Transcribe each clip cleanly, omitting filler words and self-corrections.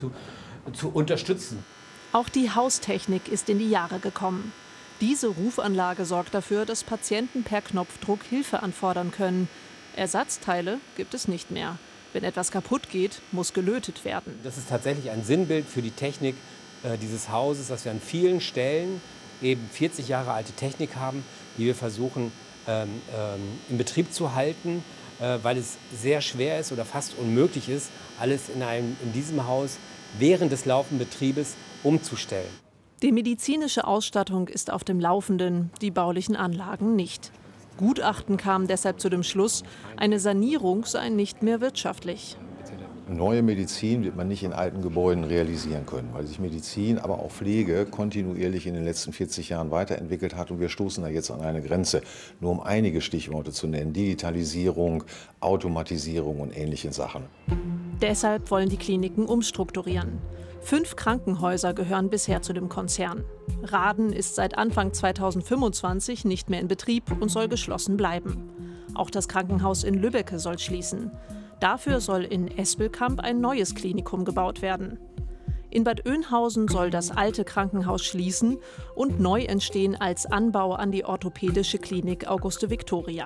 zu unterstützen. Auch die Haustechnik ist in die Jahre gekommen. Diese Rufanlage sorgt dafür, dass Patienten per Knopfdruck Hilfe anfordern können. Ersatzteile gibt es nicht mehr. Wenn etwas kaputt geht, muss gelötet werden. Das ist tatsächlich ein Sinnbild für die Technik dieses Hauses, dass wir an vielen Stellen eben 40 Jahre alte Technik haben, die wir versuchen in Betrieb zu halten, weil es sehr schwer ist oder fast unmöglich ist, alles in diesem Haus während des laufenden Betriebes umzustellen. Die medizinische Ausstattung ist auf dem Laufenden, die baulichen Anlagen nicht. Gutachten kamen deshalb zu dem Schluss, eine Sanierung sei nicht mehr wirtschaftlich. Neue Medizin wird man nicht in alten Gebäuden realisieren können, weil sich Medizin, aber auch Pflege kontinuierlich in den letzten 40 Jahren weiterentwickelt hat. Und wir stoßen da jetzt an eine Grenze. Nur um einige Stichworte zu nennen: Digitalisierung, Automatisierung und ähnliche Sachen. Deshalb wollen die Kliniken umstrukturieren. 5 Krankenhäuser gehören bisher zu dem Konzern. Raden ist seit Anfang 2025 nicht mehr in Betrieb und soll geschlossen bleiben. Auch das Krankenhaus in Lübbecke soll schließen. Dafür soll in Espelkamp ein neues Klinikum gebaut werden. In Bad Oeynhausen soll das alte Krankenhaus schließen und neu entstehen als Anbau an die orthopädische Klinik Auguste Victoria.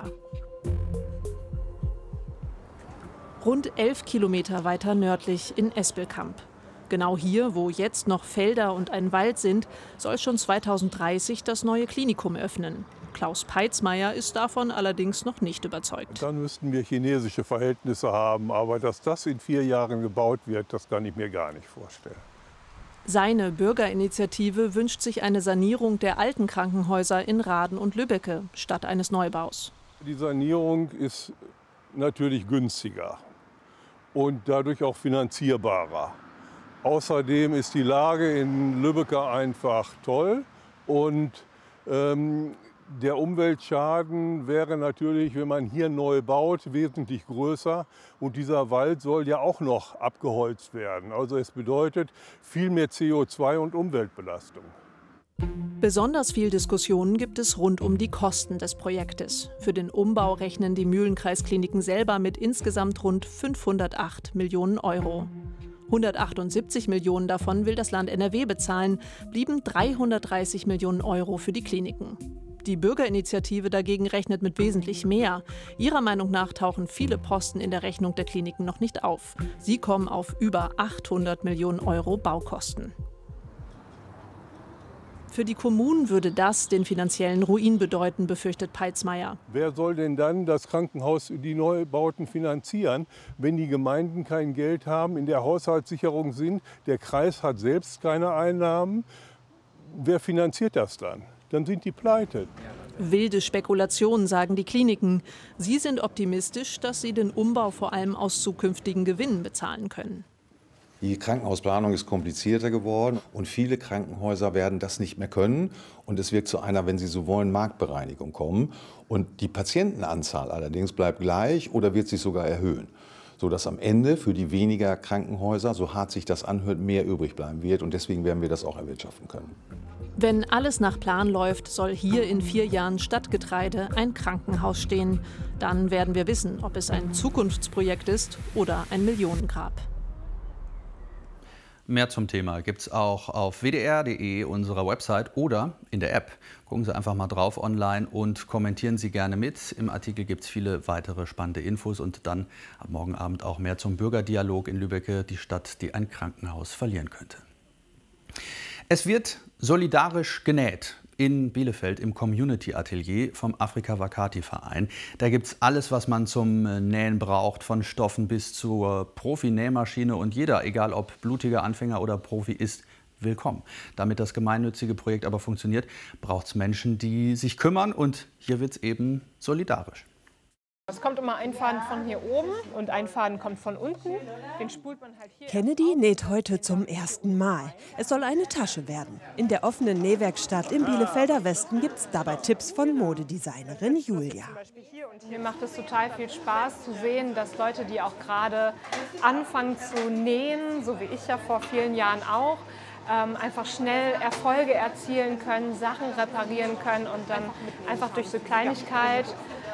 Rund 11 Kilometer weiter nördlich in Espelkamp. Genau hier, wo jetzt noch Felder und ein Wald sind, soll schon 2030 das neue Klinikum öffnen. Klaus Peitzmeier ist davon allerdings noch nicht überzeugt. Dann müssten wir chinesische Verhältnisse haben, aber dass das in 4 Jahren gebaut wird, das kann ich mir gar nicht vorstellen. Seine Bürgerinitiative wünscht sich eine Sanierung der alten Krankenhäuser in Raden und Lübbecke statt eines Neubaus. Die Sanierung ist natürlich günstiger und dadurch auch finanzierbarer. Außerdem ist die Lage in Lübbecke einfach toll und der Umweltschaden wäre natürlich, wenn man hier neu baut, wesentlich größer. Und dieser Wald soll ja auch noch abgeholzt werden. Also es bedeutet viel mehr CO2 und Umweltbelastung. Besonders viel Diskussionen gibt es rund um die Kosten des Projektes. Für den Umbau rechnen die Mühlenkreiskliniken selber mit insgesamt rund 508 Millionen Euro. 178 Millionen davon will das Land NRW bezahlen, blieben 330 Millionen Euro für die Kliniken. Die Bürgerinitiative dagegen rechnet mit wesentlich mehr. Ihrer Meinung nach tauchen viele Posten in der Rechnung der Kliniken noch nicht auf. Sie kommen auf über 800 Millionen Euro Baukosten. Für die Kommunen würde das den finanziellen Ruin bedeuten, befürchtet Peitzmeier. Wer soll denn dann das Krankenhaus, die Neubauten finanzieren, wenn die Gemeinden kein Geld haben, in der Haushaltssicherung sind, der Kreis hat selbst keine Einnahmen? Wer finanziert das dann? Dann sind die pleite. Wilde Spekulationen, sagen die Kliniken. Sie sind optimistisch, dass sie den Umbau vor allem aus zukünftigen Gewinnen bezahlen können. Die Krankenhausplanung ist komplizierter geworden und viele Krankenhäuser werden das nicht mehr können. Und es wird zu einer, wenn Sie so wollen, Marktbereinigung kommen. Und die Patientenanzahl allerdings bleibt gleich oder wird sich sogar erhöhen, sodass am Ende für die weniger Krankenhäuser, so hart sich das anhört, mehr übrig bleiben wird. Und deswegen werden wir das auch erwirtschaften können. Wenn alles nach Plan läuft, soll hier in 4 Jahren Stadtgetreide ein Krankenhaus stehen. Dann werden wir wissen, ob es ein Zukunftsprojekt ist oder ein Millionengrab. Mehr zum Thema gibt es auch auf wdr.de, unserer Website, oder in der App. Gucken Sie einfach mal drauf online und kommentieren Sie gerne mit. Im Artikel gibt es viele weitere spannende Infos und dann ab morgen Abend auch mehr zum Bürgerdialog in Lübbecke, die Stadt, die ein Krankenhaus verlieren könnte. Es wird solidarisch genäht. In Bielefeld im Community-Atelier vom Afrika-Vakati-Verein. Da gibt es alles, was man zum Nähen braucht, von Stoffen bis zur Profi-Nähmaschine. Und jeder, egal ob blutiger Anfänger oder Profi, ist willkommen. Damit das gemeinnützige Projekt aber funktioniert, braucht es Menschen, die sich kümmern. Und hier wird es eben solidarisch. Es kommt immer ein Faden von hier oben und ein Faden kommt von unten. Den spult man halt hier. Kennedy näht heute zum ersten Mal. Es soll eine Tasche werden. In der offenen Nähwerkstatt im Bielefelder Westen gibt es dabei Tipps von Modedesignerin Julia. Hier macht es total viel Spaß zu sehen, dass Leute, die auch gerade anfangen zu nähen, so wie ich ja vor vielen Jahren auch, einfach schnell Erfolge erzielen können, Sachen reparieren können und dann einfach durch so Kleinigkeit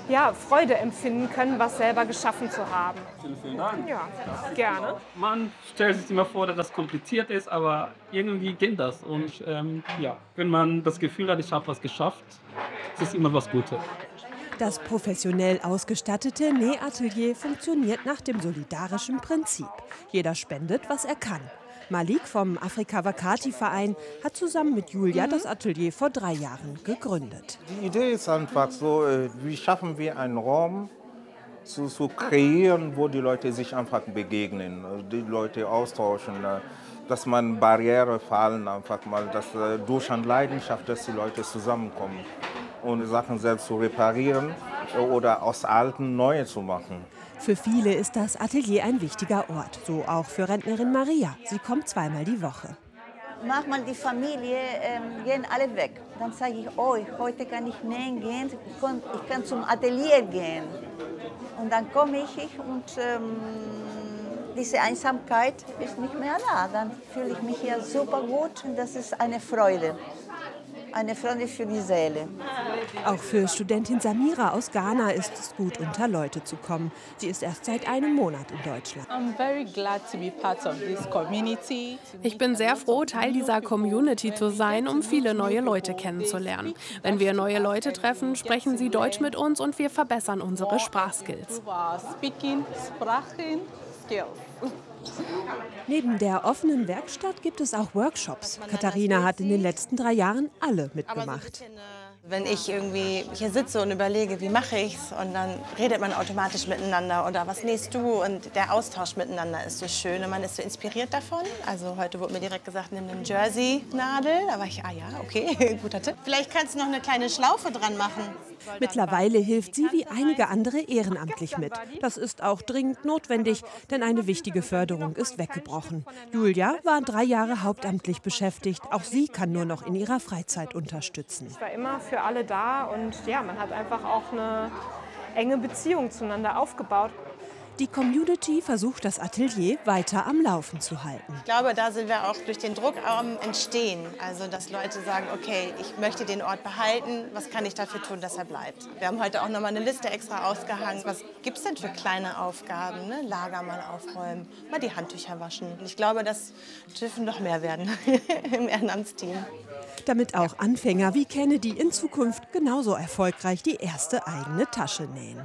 ja, Freude empfinden können, was selber geschaffen zu haben. Vielen Dank. Ja, gerne. Man stellt sich immer vor, dass das kompliziert ist, aber irgendwie geht das. Und ja, wenn man das Gefühl hat, ich habe was geschafft, ist es immer was Gutes. Das professionell ausgestattete Nähatelier funktioniert nach dem solidarischen Prinzip. Jeder spendet, was er kann. Malik vom Afrika Wakati-Verein hat zusammen mit Julia das Atelier vor 3 Jahren gegründet. Die Idee ist einfach so, wie schaffen wir einen Raum zu kreieren, wo die Leute sich einfach begegnen, die Leute austauschen, dass man Barrieren fallen, einfach mal, dass durch eine Leidenschaft, dass die Leute zusammenkommen und Sachen selbst zu reparieren oder aus Alten neue zu machen. Für viele ist das Atelier ein wichtiger Ort, so auch für Rentnerin Maria. Sie kommt 2-mal die Woche. Manchmal die Familie gehen alle weg. Dann sage ich, oh, heute kann ich nähen gehen, ich kann zum Atelier gehen. Und dann komme ich und diese Einsamkeit ist nicht mehr da. Dann fühle ich mich hier super gut und das ist eine Freude. Eine Freude für die Seele. Auch für Studentin Samira aus Ghana ist es gut, unter Leute zu kommen. Sie ist erst seit einem Monat in Deutschland. Ich bin sehr froh, Teil dieser Community zu sein, um viele neue Leute kennenzulernen. Wenn wir neue Leute treffen, sprechen sie Deutsch mit uns und wir verbessern unsere Sprachskills. Neben der offenen Werkstatt gibt es auch Workshops. Katharina hat in den letzten 3 Jahren alle mitgemacht. Wenn ich irgendwie hier sitze und überlege, wie mache ich's, und dann redet man automatisch miteinander oder was nähst du, und der Austausch miteinander ist so schön und man ist so inspiriert davon. Also heute wurde mir direkt gesagt, nimm eine Jersey-Nadel. Da war ich, ah ja, okay, guter Tipp. Vielleicht kannst du noch eine kleine Schlaufe dran machen. Mittlerweile hilft sie wie einige andere ehrenamtlich mit. Das ist auch dringend notwendig, denn eine wichtige Förderung ist weggebrochen. Julia war 3 Jahre hauptamtlich beschäftigt. Auch sie kann nur noch in ihrer Freizeit unterstützen. Ich war immer für alle da und ja, man hat einfach auch eine enge Beziehung zueinander aufgebaut. Die Community versucht, das Atelier weiter am Laufen zu halten. Ich glaube, da sind wir auch durch den Druck am Entstehen. Also, dass Leute sagen, okay, ich möchte den Ort behalten, was kann ich dafür tun, dass er bleibt? Wir haben heute auch noch mal eine Liste extra ausgehangen. Was gibt es denn für kleine Aufgaben? Ne? Lager mal aufräumen, mal die Handtücher waschen. Ich glaube, das dürfen noch mehr werden im Ehrenamtsteam. Damit auch Anfänger wie Kennedy in Zukunft genauso erfolgreich die erste eigene Tasche nähen.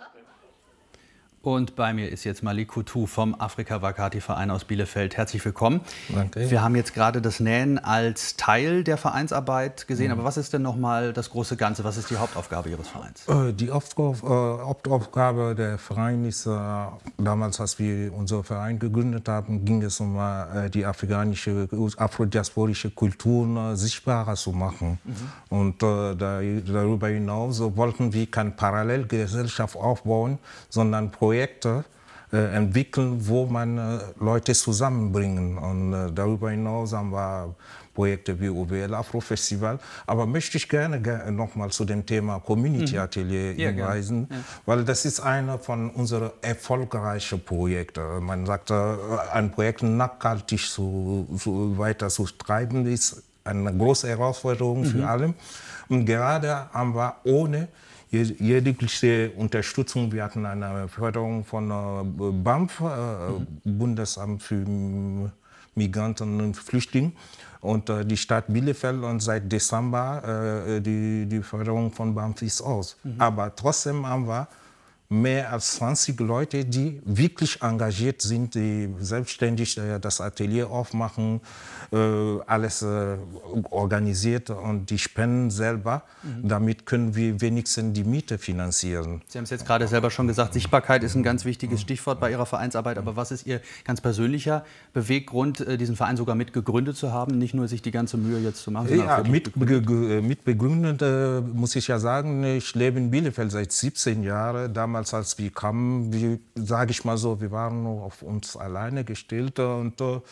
Und bei mir ist jetzt Malik Coutu vom Afrika Wakati-Verein aus Bielefeld. Herzlich willkommen. Danke. Wir haben jetzt gerade das Nähen als Teil der Vereinsarbeit gesehen. Aber was ist denn noch mal das große Ganze? Was ist die Hauptaufgabe Ihres Vereins? Die Hauptaufgabe der Verein ist, damals, als wir unseren Verein gegründet haben, ging es um die afrodiasporische Kultur sichtbarer zu machen. Und darüber hinaus wollten wir keine Parallelgesellschaft aufbauen, sondern Projekte entwickeln, wo man Leute zusammenbringen. Und darüber hinaus haben wir Projekte wie OWL Afro Festival. Aber möchte ich gerne noch mal zu dem Thema Community Atelier hinweisen, weil das ist einer von unseren erfolgreichen Projekten. Man sagt, ein Projekt nachhaltig weiter zu treiben, ist eine große Herausforderung für alle. Und gerade haben wir ohne jegliche Unterstützung. Wir hatten eine Förderung von BAMF, Bundesamt für Migranten und Flüchtlinge, und die Stadt Bielefeld. Und seit Dezember die Förderung von BAMF ist aus. Aber trotzdem haben wir mehr als 20 Leute, die wirklich engagiert sind, die selbstständig das Atelier aufmachen, alles organisiert, und die spenden selber. Damit können wir wenigstens die Miete finanzieren. Sie haben es jetzt gerade selber schon gesagt, Sichtbarkeit ist ein ganz wichtiges Stichwort bei Ihrer Vereinsarbeit. Aber was ist Ihr ganz persönlicher Beweggrund, diesen Verein sogar mit gegründet zu haben, nicht nur sich die ganze Mühe jetzt zu machen? Ja, mit begründet muss ich ja sagen, ich lebe in Bielefeld seit 17 Jahren. Damals, als wir kamen, sage ich mal so, wir waren nur auf uns alleine gestellt. Und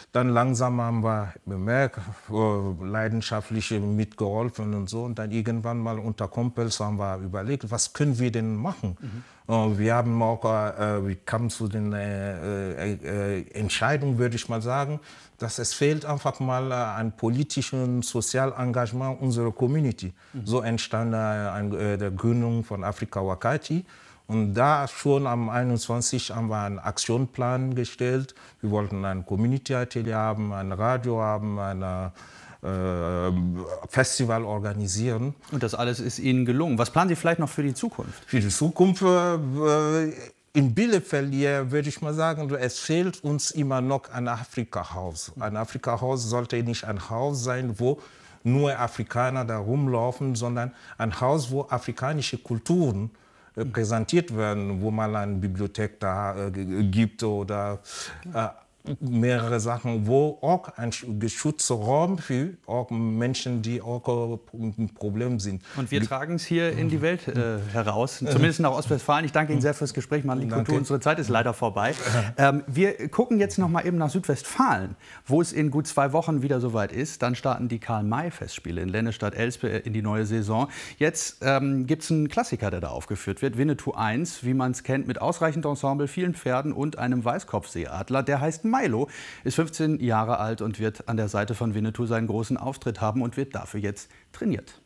Dann langsam haben wir bemerkt, leidenschaftlich mitgeholfen und so. Und dann irgendwann mal unter Kumpels haben wir überlegt, was können wir denn machen? Wir haben auch, wir kamen zu den Entscheidungen, würde ich mal sagen, dass es fehlt einfach mal an politischem Sozialengagement unserer Community. So entstand der Gründung von Afrika Wakati. Und da schon am 21. haben wir einen Aktionsplan gestellt. Wir wollten ein Community-Atelier haben, ein Radio haben, ein Festival organisieren. Und das alles ist Ihnen gelungen. Was planen Sie vielleicht noch für die Zukunft? Für die Zukunft in Bielefeld hier würde ich mal sagen, es fehlt uns immer noch ein Afrika-Haus. Ein Afrika-Haus sollte nicht ein Haus sein, wo nur Afrikaner da rumlaufen, sondern ein Haus, wo afrikanische Kulturen präsentiert werden, wo man eine Bibliothek da gibt oder mehrere Sachen, wo auch ein geschützter Raum für auch Menschen, die auch ein Problem sind. Und wir tragen es hier in die Welt heraus, zumindest nach Ostwestfalen. Ich danke Ihnen sehr fürs Gespräch, Malik Couture. Unsere Zeit ist leider vorbei. Wir gucken jetzt noch mal eben nach Südwestfalen, wo es in gut 2 Wochen wieder soweit ist. Dann starten die Karl-May-Festspiele in Lennestadt-Elspe in die neue Saison. Jetzt gibt es einen Klassiker, der da aufgeführt wird, Winnetou 1, wie man es kennt, mit ausreichend Ensemble, vielen Pferden und einem Weißkopfseeadler. Der heißt Milo, ist 15 Jahre alt und wird an der Seite von Winnetou seinen großen Auftritt haben und wird dafür jetzt trainiert.